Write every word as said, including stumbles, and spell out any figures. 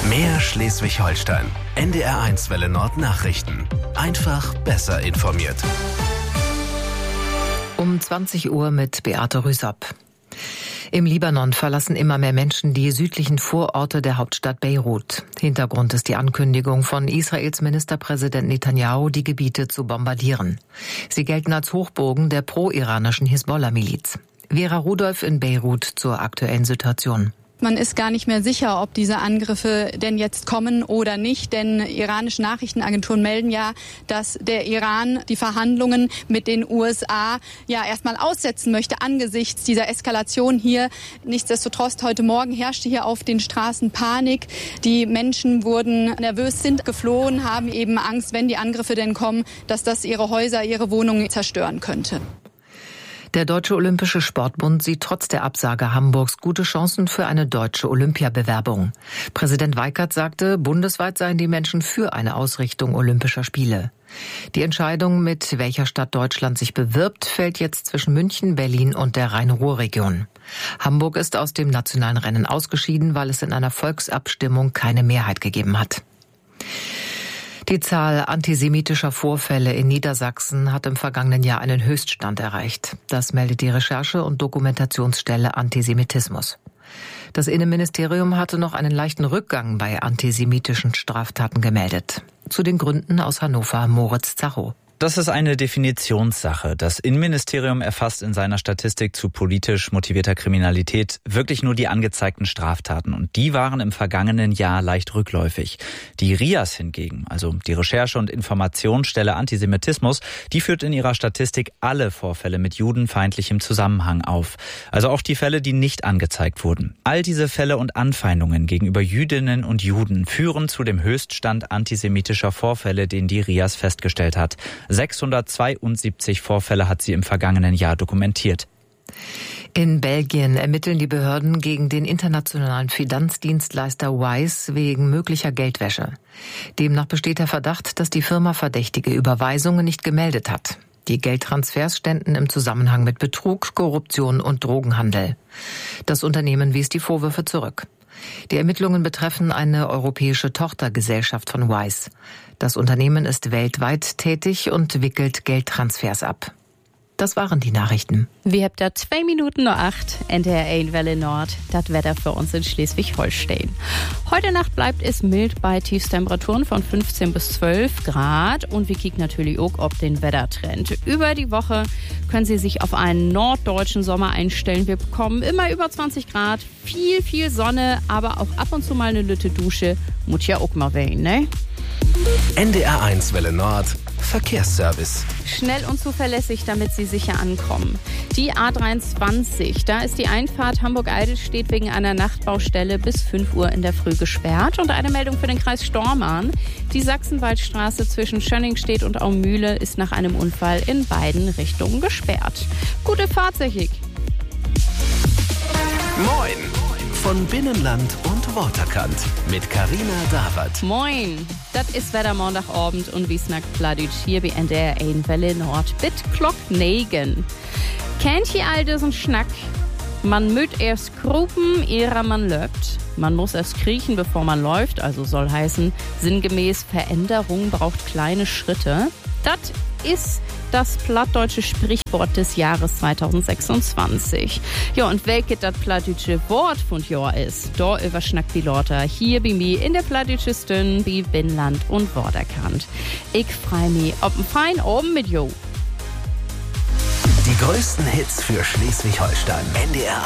Mehr Schleswig-Holstein. N D R eins Welle Nord Nachrichten. Einfach besser informiert. Um zwanzig Uhr mit Beate Rüsop. Im Libanon verlassen immer mehr Menschen die südlichen Vororte der Hauptstadt Beirut. Hintergrund ist die Ankündigung von Israels Ministerpräsident Netanyahu, die Gebiete zu bombardieren. Sie gelten als Hochburgen der pro-iranischen Hisbollah-Miliz. Vera Rudolph in Beirut zur aktuellen Situation. Man ist gar nicht mehr sicher, ob diese Angriffe denn jetzt kommen oder nicht, denn iranische Nachrichtenagenturen melden ja, dass der Iran die Verhandlungen mit den U S A ja erstmal aussetzen möchte angesichts dieser Eskalation hier. Nichtsdestotrotz, heute Morgen herrschte hier auf den Straßen Panik. Die Menschen wurden nervös, sind geflohen, haben eben Angst, wenn die Angriffe denn kommen, dass das ihre Häuser, ihre Wohnungen zerstören könnte. Der Deutsche Olympische Sportbund sieht trotz der Absage Hamburgs gute Chancen für eine deutsche Olympiabewerbung. Präsident Weikert sagte, bundesweit seien die Menschen für eine Ausrichtung Olympischer Spiele. Die Entscheidung, mit welcher Stadt Deutschland sich bewirbt, fällt jetzt zwischen München, Berlin und der Rhein-Ruhr-Region. Hamburg ist aus dem nationalen Rennen ausgeschieden, weil es in einer Volksabstimmung keine Mehrheit gegeben hat. Die Zahl antisemitischer Vorfälle in Niedersachsen hat im vergangenen Jahr einen Höchststand erreicht. Das meldet die Recherche- und Dokumentationsstelle Antisemitismus. Das Innenministerium hatte noch einen leichten Rückgang bei antisemitischen Straftaten gemeldet. Zu den Gründen aus Hannover Moritz Zacho. Das ist eine Definitionssache. Das Innenministerium erfasst in seiner Statistik zu politisch motivierter Kriminalität wirklich nur die angezeigten Straftaten. Und die waren im vergangenen Jahr leicht rückläufig. Die R I A S hingegen, also die Recherche- und Informationsstelle Antisemitismus, die führt in ihrer Statistik alle Vorfälle mit judenfeindlichem Zusammenhang auf. Also auch die Fälle, die nicht angezeigt wurden. All diese Fälle und Anfeindungen gegenüber Jüdinnen und Juden führen zu dem Höchststand antisemitischer Vorfälle, den die R I A S festgestellt hat. sechshundertzweiundsiebzig Vorfälle hat sie im vergangenen Jahr dokumentiert. In Belgien ermitteln die Behörden gegen den internationalen Finanzdienstleister Wise wegen möglicher Geldwäsche. Demnach besteht der Verdacht, dass die Firma verdächtige Überweisungen nicht gemeldet hat. Die Geldtransfers ständen im Zusammenhang mit Betrug, Korruption und Drogenhandel. Das Unternehmen wies die Vorwürfe zurück. Die Ermittlungen betreffen eine europäische Tochtergesellschaft von Wise. Das Unternehmen ist weltweit tätig und wickelt Geldtransfers ab. Das waren die Nachrichten. Wir habt da zwei Minuten noch acht. N D R eins Welle Nord. Das Wetter für uns in Schleswig-Holstein. Heute Nacht bleibt es mild bei Tiefstemperaturen von fünfzehn bis zwölf Grad. Und wir kicken natürlich auch auf den Wettertrend. Über die Woche können Sie sich auf einen norddeutschen Sommer einstellen. Wir bekommen immer über zwanzig Grad, viel, viel Sonne, aber auch ab und zu mal eine Lütte Dusche. Muss ja auch mal wehen, ne? N D R eins Welle Nord Verkehrsservice. Schnell und zuverlässig, damit Sie sicher ankommen. Die A dreiundzwanzig, da ist die Einfahrt Hamburg-Eidelstedt wegen einer Nachtbaustelle bis fünf Uhr in der Früh gesperrt. Und eine Meldung für den Kreis Stormarn. Die Sachsenwaldstraße zwischen Schönningstedt und Aumühle ist nach einem Unfall in beiden Richtungen gesperrt. Gute Fahrt, Sechig. Moin von Binnenland und Waterkant mit Carina Dawert. Moin, das ist Wetter Montagabend und wie snackt Pladütsch hier bei N D R eins Welle Nord. Bit Glock negen. Kennt ihr all diesen Schnack? Man müht erst krupen, ehe man löbt. Man muss erst kriechen, bevor man läuft. Also soll heißen, sinngemäß Veränderung braucht kleine Schritte. Das ist das plattdeutsche Sprichwort des Jahres zweitausendsechsundzwanzig. Ja, und welches das plattdeutsche Wort von Jahr ist, da überschnackt die Leute hier bei mir in der plattdeutsche Stünn, wie Binnenland und Waterkant. Ich freu mich auf einen feinen Abend mit Jo. Die größten Hits für Schleswig-Holstein. N D R